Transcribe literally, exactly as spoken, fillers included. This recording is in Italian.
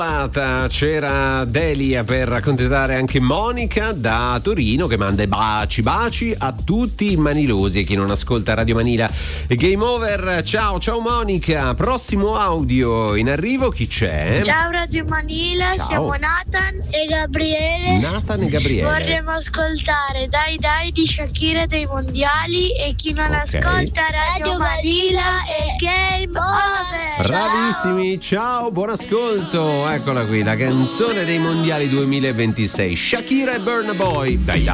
C'era Delia per accontentare anche Monica da Torino, che manda i baci baci a tutti i manilosi e chi non ascolta Radio Manila. Game over, ciao ciao Monica. Prossimo audio in arrivo, chi c'è? Ciao Radio Manila, Ciao. siamo Nathan e Gabriele. Nathan e Gabriele. Vorremmo ascoltare Dai Dai di Shakira dei mondiali, e chi non Ok. ascolta Radio Manila è Game over. Bravissimi, ciao, buon ascolto. Eccola qui, la canzone dei mondiali duemilaventisei, Shakira e Burna Boy. Dai dai.